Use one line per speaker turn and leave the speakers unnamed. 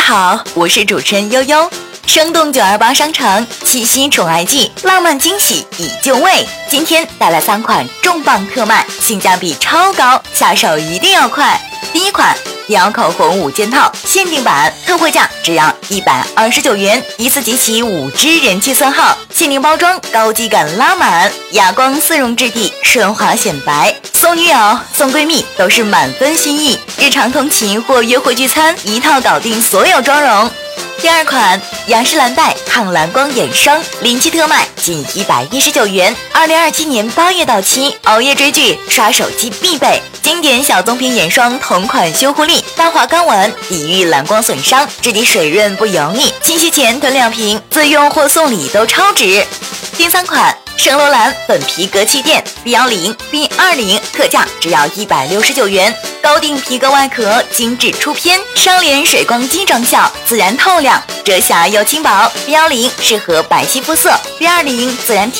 好，我是主持人悠悠。生动928商城七夕宠爱季，浪漫惊喜已就位。今天带来3款重磅特卖，性价比超高，下手一定要快。第一款迪奥口红5件套限定版，特惠价只要129元，一次集齐5支人气色号，限定包装，高级感拉满，哑光丝绒质地，顺滑显白。送女友、送闺蜜都是满分心意，日常通勤或约会聚餐，一套搞定所有妆容。第二款雅诗兰黛抗蓝光眼霜临期特卖，仅119元，2027年8月到期，熬夜追剧、刷手机必备。经典小棕瓶眼霜同款修护力，大滑刚纹，抵御蓝光损伤，质地水润不油腻，清洗前囤2瓶，自用或送礼都超值。第3款圣罗兰粉皮革气垫 B10、B20，特价只要169元，高定皮革外壳，精致出片，双联水光肌妆效，自然透亮，遮瑕又轻薄。B10适合白皙肤色，B20自然